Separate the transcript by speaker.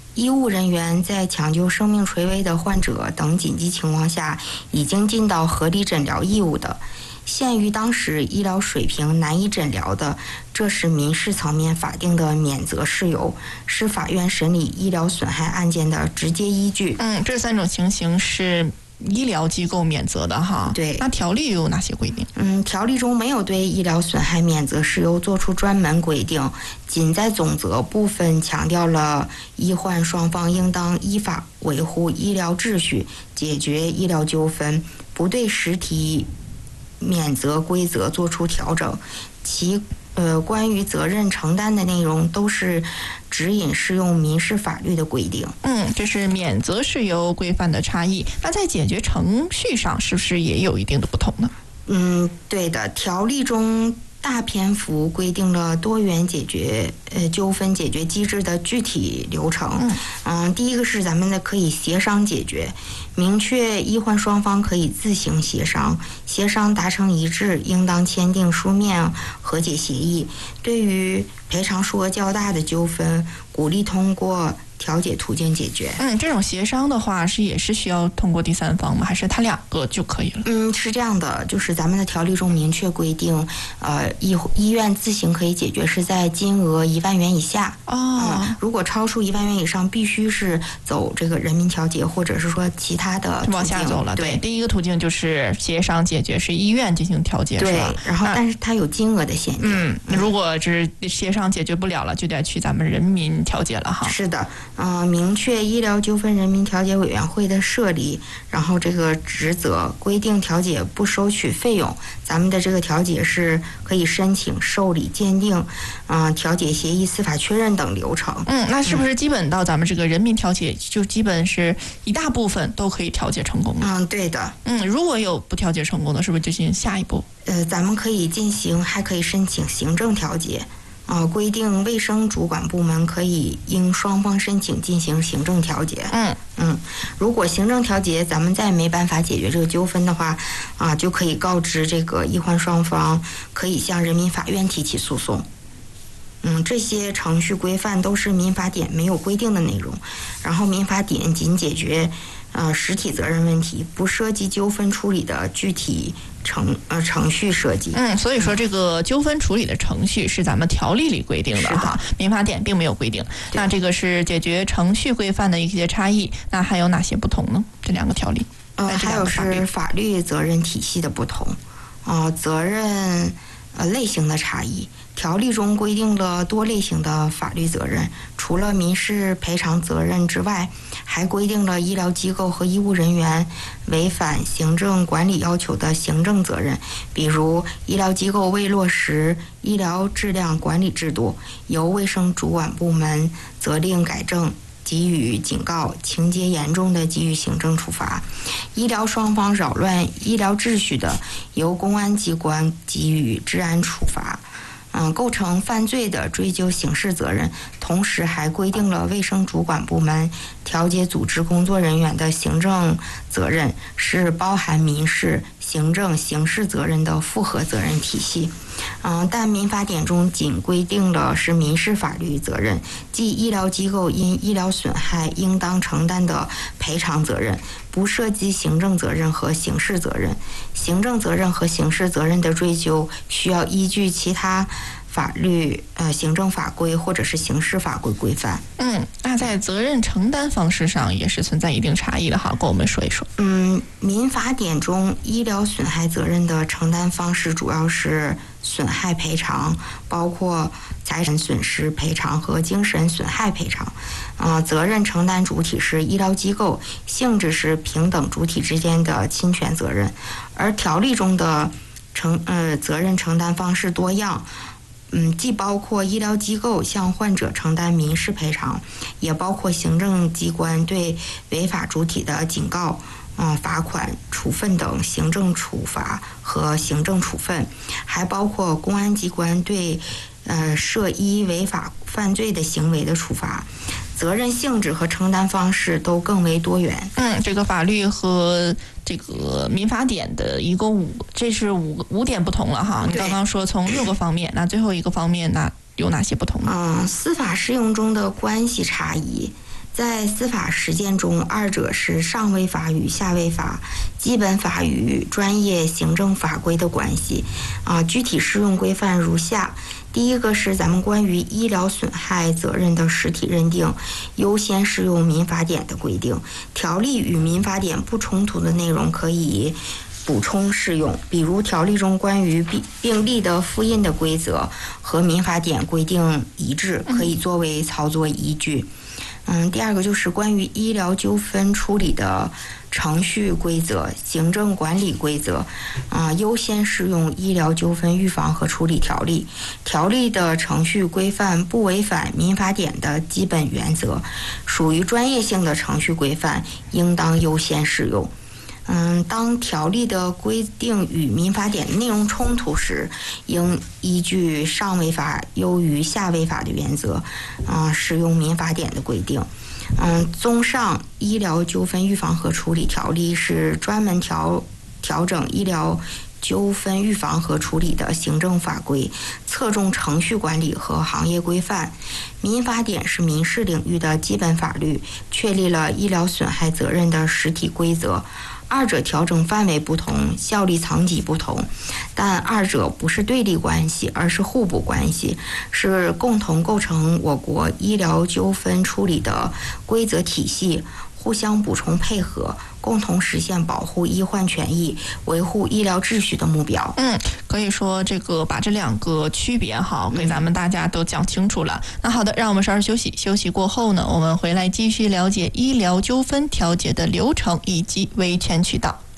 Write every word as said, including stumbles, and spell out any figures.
Speaker 1: 医务人员在抢救生命垂危的患者等紧急情况下，已经尽到合理诊疗义务的。限于当时医疗水平难以诊疗的，这是民事层面法定的免责事由，是法院审理医疗损害案件的直接依据。
Speaker 2: 嗯，这三种情形是医疗机构免责的哈。
Speaker 1: 对。
Speaker 2: 那条例有哪些规定？
Speaker 1: 嗯，条例中没有对医疗损害免责事由作出专门规定，仅在总则部分强调了医患双方应当依法维护医疗秩序，解决医疗纠纷，不对实体免责规则作出调整。其呃关于责任承担的内容都是指引适用民事法律的规定。
Speaker 2: 嗯，这是免责事由规范的差异。那在解决程序上是不是也有一定的不同呢？
Speaker 1: 嗯，对的，条例中大篇幅规定了多元解决呃纠纷解决机制的具体流程。嗯、呃，第一个是咱们的可以协商解决，明确医患双方可以自行协商，协商达成一致，应当签订书面和解协议。对于赔偿数额较大的纠纷，鼓励通过调解途径解决。
Speaker 2: 嗯，这种协商的话是也是需要通过第三方吗？还是他两个就可以了？
Speaker 1: 嗯，是这样的，就是咱们的条例中明确规定，呃，医医院自行可以解决是在金额一万元以下。
Speaker 2: 哦、
Speaker 1: 嗯，如果超出一万元以上，必须是走这个人民调解，或者是说其他的
Speaker 2: 往下走了。对，第一个途径就是协商解决，是医院进行调解，
Speaker 1: 对，
Speaker 2: 是吧？
Speaker 1: 然后但是它有金额的限定。
Speaker 2: 嗯，如果是协商解决不了了，就得去咱们人民调解了哈。
Speaker 1: 是的。嗯、呃，明确医疗纠纷人民调解委员会的设立，然后这个职责，规定调解不收取费用。咱们的这个调解是可以申请受理鉴定，嗯、呃，调解协议司法确认等流程。
Speaker 2: 嗯，那是不是基本到咱们这个人民调解，就基本是一大部分都可以调解成功了？
Speaker 1: 嗯，对的。
Speaker 2: 嗯，如果有不调解成功的，是不是就进行下一步？
Speaker 1: 呃，咱们可以进行，还可以申请行政调解。呃，规定卫生主管部门可以应双方申请进行行政调解。
Speaker 2: 嗯
Speaker 1: 嗯，如果行政调解咱们再没办法解决这个纠纷的话，啊，就可以告知这个医患双方可以向人民法院提起诉讼。嗯，这些程序规范都是民法典没有规定的内容，然后民法典仅解决呃实体责任问题，不涉及纠纷处理的具体程呃程序设计。
Speaker 2: 嗯，所以说这个纠纷处理的程序是咱们条例里规定的哈，民法典并没有规定。那这个是解决程序规范的一些差异，那还有哪些不同呢？这两个条例？
Speaker 1: 呃，还有是法律责任体系的不同，呃，责任呃类型的差异。条例中规定了多类型的法律责任，除了民事赔偿责任之外，还规定了医疗机构和医务人员违反行政管理要求的行政责任，比如医疗机构未落实医疗质量管理制度，由卫生主管部门责令改正，给予警告，情节严重的给予行政处罚；医疗双方扰乱医疗秩序的，由公安机关给予治安处罚。嗯，构成犯罪的追究刑事责任，同时还规定了卫生主管部门调解组织工作人员的行政责任，是包含民事、行政、刑事责任的复合责任体系。嗯，但民法典中仅规定了是民事法律责任，即医疗机构因医疗损害应当承担的赔偿责任，不涉及行政责任和刑事责任。行政责任和刑事责任的追究需要依据其他法律、呃行政法规或者是刑事法规规范。
Speaker 2: 嗯，那在责任承担方式上也是存在一定差异的哈，跟我们说一说。
Speaker 1: 嗯，民法典中医疗损害责任的承担方式主要是损害赔偿，包括财产损失赔偿和精神损害赔偿。呃，责任承担主体是医疗机构，性质是平等主体之间的侵权责任。而条例中的承呃责任承担方式多样。嗯，既包括医疗机构向患者承担民事赔偿，也包括行政机关对违法主体的警告、嗯、罚款、处分等行政处罚和行政处分，还包括公安机关对呃涉医违法犯罪的行为的处罚。责任性质和承担方式都更为多元。
Speaker 2: 嗯，这个法律和这个民法典的一共五，这是五五点不同了哈。你刚刚说从六个方面，那最后一个方面那有哪些不同呢？
Speaker 1: 嗯，司法适用中的关系差异。 在司法实践中，二者是上位法与下位法、基本法与专业行政法规的关系。啊，具体适用规范如下：第一个是咱们关于医疗损害责任的实体认定，优先适用民法典的规定。条例与民法典不冲突的内容可以补充适用，比如条例中关于病病例的复印的规则和民法典规定一致，可以作为操作依据。嗯，第二个就是关于医疗纠纷处理的程序规则、行政管理规则，啊、呃，优先适用医疗纠纷预防和处理条例。条例的程序规范不违反民法典的基本原则，属于专业性的程序规范，应当优先适用。嗯，当条例的规定与民法典内容冲突时，应依据上位法优于下位法的原则，嗯、呃，适用民法典的规定。嗯，综上，医疗纠纷预防和处理条例是专门调调整医疗纠纷预防和处理的行政法规，侧重程序管理和行业规范。民法典是民事领域的基本法律，确立了医疗损害责任的实体规则。二者调整范围不同，效力层级不同，但二者不是对立关系，而是互补关系，是共同构成我国医疗纠纷处理的规则体系，互相补充配合，共同实现保护医患权益、维护医疗秩序的目标。
Speaker 2: 嗯，可以说这个把这两个区别哈，给咱们大家都讲清楚了。嗯、那好的，让我们稍事休息，休息过后呢，我们回来继续了解医疗纠纷调解的流程以及维权渠道。